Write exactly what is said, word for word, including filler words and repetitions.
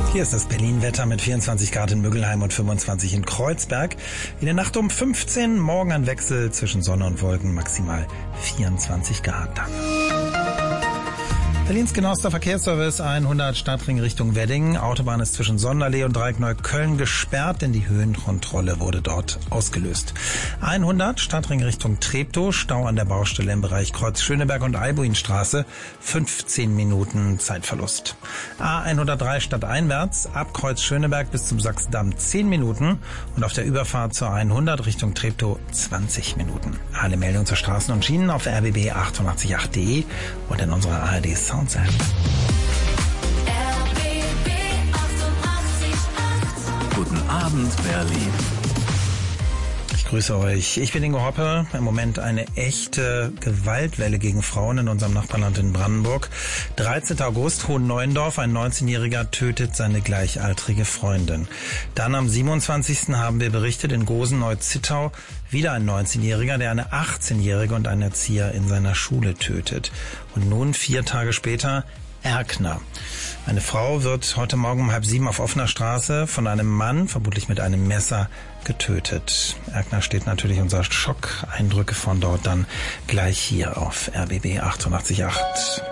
Hier ist das Berlin-Wetter mit vierundzwanzig Grad in Müggelheim und fünfundzwanzig in Kreuzberg. In der Nacht um fünfzehn, morgen ein Wechsel zwischen Sonne und Wolken, maximal vierundzwanzig Grad dann. Berlins genauester Verkehrsservice hundert Stadtring Richtung Wedding. Autobahn ist zwischen Sonderlee und Dreieck Neukölln gesperrt, denn die Höhenkontrolle wurde dort ausgelöst. hundert Stadtring Richtung Treptow. Stau an der Baustelle im Bereich Kreuz Schöneberg und Albuinstraße. fünfzehn Minuten Zeitverlust. A hundertdrei stadteinwärts. Ab Kreuz Schöneberg bis zum Sachsendamm zehn Minuten. Und auf der Überfahrt zur hundert Richtung Treptow zwanzig Minuten. Alle Meldungen zur Straßen und Schienen auf r b b achtundachtzig Punkt acht punkt de und in unserer A R D Sound. Guten Abend, Berlin. Ich grüße euch. Ich bin Ingo Hoppe. Im Moment eine echte Gewaltwelle gegen Frauen in unserem Nachbarland in Brandenburg. dreizehnten August, Hohenneuendorf. Ein neunzehnjähriger tötet seine gleichaltrige Freundin. Dann am siebenundzwanzigsten haben wir berichtet, in Gosen-Neu-Zittau wieder ein neunzehnjähriger, der eine achtzehnjährige und einen Erzieher in seiner Schule tötet. Und nun, vier Tage später, Erkner. Eine Frau wird heute Morgen um halb sieben auf offener Straße von einem Mann, vermutlich mit einem Messer, getötet. Erkner steht natürlich unser Schock. Eindrücke von dort dann gleich hier auf r b b achtundachtzig Punkt acht.